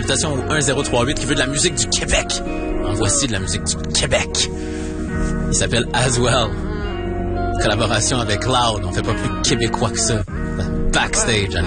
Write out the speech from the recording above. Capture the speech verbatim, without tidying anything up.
invitation au un zéro trois huit qui veut de la musique du Québec. En voici de la musique du Québec. Il s'appelle As Well. Collaboration avec Loud. On fait pas plus québécois que ça. Backstage.